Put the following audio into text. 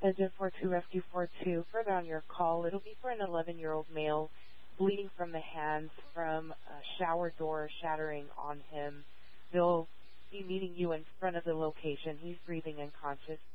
Agent 42 Rescue 42, further on your call, it'll be for an 11-year-old male bleeding from the hands from a shower door shattering on him. They'll be meeting you in front of the location. He's breathing unconscious.